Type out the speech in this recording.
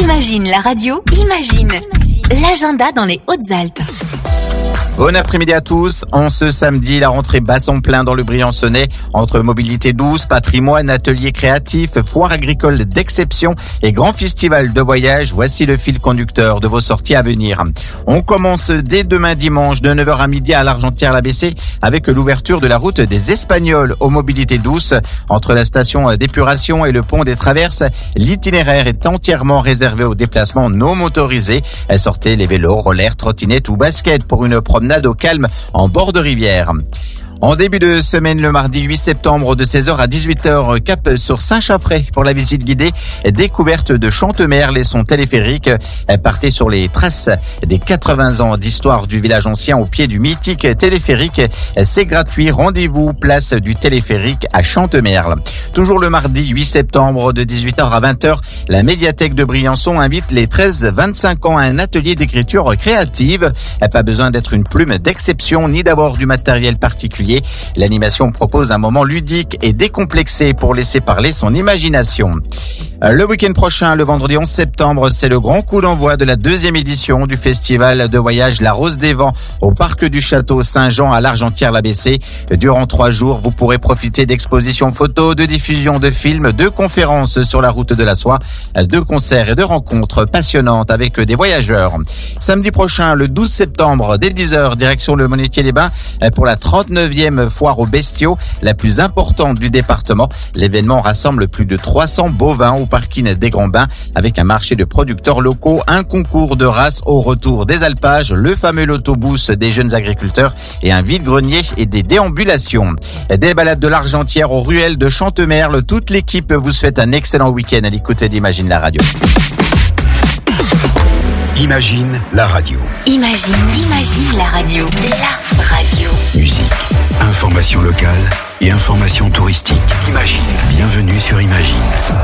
Imagine la radio, imagine l'agenda dans les Hautes-Alpes. Bon après-midi à tous. En ce samedi, la rentrée bat son plein dans le Briançonnais. Entre mobilité douce, patrimoine, ateliers créatifs, foire agricole d'exception et grand festival de voyage, voici le fil conducteur de vos sorties à venir. On commence dès demain dimanche de 9h à midi à l'Argentière-la-Bessée avec l'ouverture de la route des Espagnols aux mobilités douces. Entre la station d'épuration et le pont des Traverses, l'itinéraire est entièrement réservé aux déplacements non motorisés. Sortez les vélos, rollers, trottinettes ou baskets pour une promenade au calme en bord de rivière. En début de semaine, le mardi 8 septembre de 16h à 18h, cap sur Saint-Chaffrey pour la visite guidée, découverte de Chantemerle et son téléphérique. Partez sur les traces des 80 ans d'histoire du village ancien au pied du mythique téléphérique. C'est gratuit. Rendez-vous place du téléphérique à Chantemerle. Toujours le mardi 8 septembre de 18h à 20h, la médiathèque de Briançon invite les 13-25 ans à un atelier d'écriture créative. Pas besoin d'être une plume d'exception ni d'avoir du matériel particulier. L'animation propose un moment ludique et décomplexé pour laisser parler son imagination. Le week-end prochain, le vendredi 11 septembre, c'est le grand coup d'envoi de la deuxième édition du festival de voyage La Rose des Vents au parc du Château Saint-Jean à l'Argentière-la-Bessée. Durant 3 jours, vous pourrez profiter d'expositions photos, de diffusion de films, de conférences sur la route de la soie, de concerts et de rencontres passionnantes avec des voyageurs. Samedi prochain, le 12 septembre, dès 10h, direction le Monetier-les-Bains pour la 39e foire aux bestiaux, la plus importante du département. L'événement rassemble plus de 300 bovins au parking des Grands Bains avec un marché de producteurs locaux, un concours de races au retour des alpages, le fameux l'autobus des jeunes agriculteurs et un vide-grenier et des déambulations. Des balades de l'Argentière aux ruelles de Chantemerle. Toute l'équipe vous souhaite un excellent week-end à l'écoute d'Imagine la radio. Imagine la radio. Imagine la radio. La radio. Musique, information locale et information touristique. Imagine. Bienvenue sur Imagine.